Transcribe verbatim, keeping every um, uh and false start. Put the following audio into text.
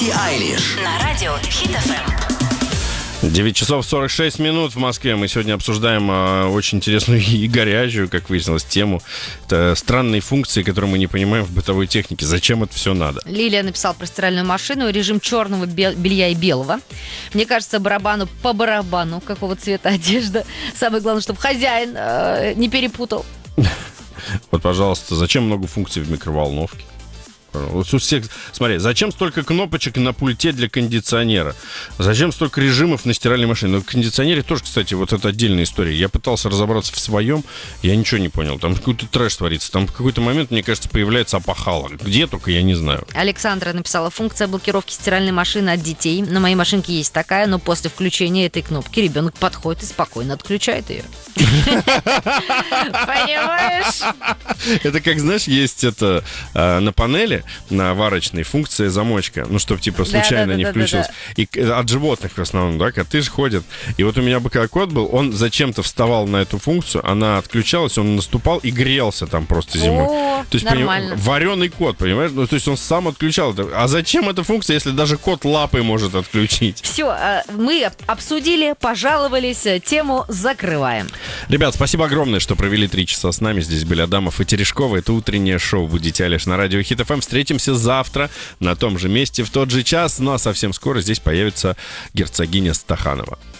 И Айлиш на радио Хит эф эм. девять часов сорок шесть минут в Москве. Мы сегодня обсуждаем а, очень интересную и горячую, как выяснилось, тему. Это странные функции, которые мы не понимаем в бытовой технике. Зачем это все надо? Лилия написала про стиральную машину, режим черного бел- белья и белого. Мне кажется, барабану по барабану, какого цвета одежда. Самое главное, чтобы хозяин э, не перепутал. Вот, пожалуйста, зачем много функций в микроволновке? Вот у всех, смотри, зачем столько кнопочек на пульте для кондиционера? Зачем столько режимов на стиральной машине? Но в кондиционере тоже, кстати, вот это отдельная история. Я пытался разобраться в своем, я ничего не понял. Там какой-то трэш творится. Там в какой-то момент, мне кажется, появляется опахало. Где только, я не знаю. Александра написала: функция блокировки стиральной машины от детей. На моей машинке есть такая, но после включения этой кнопки ребенок подходит и спокойно отключает ее. Понимаешь? Это как, знаешь, есть это на панели, на варочной функции замочка, ну, чтобы, типа, случайно да, да, не да, включилось. да, да. И от животных, в основном, да, коты же ходят. И вот у меня пока кот был, он зачем-то вставал на эту функцию, она отключалась, он наступал и грелся там просто зимой. О, то есть, нормально. Поним, вареный кот, понимаешь? Ну, то есть он сам отключал это. А зачем эта функция, если даже кот лапой может отключить? Все, мы обсудили, пожаловались, тему закрываем. Ребят, спасибо огромное, что провели три часа с нами. Здесь были Адамов и Терешкова. Это утреннее шоу «Будите Айлиш» на радио Хит эф эм. Встретимся завтра на том же месте в тот же час. Ну а совсем скоро здесь появится герцогиня Стаханова.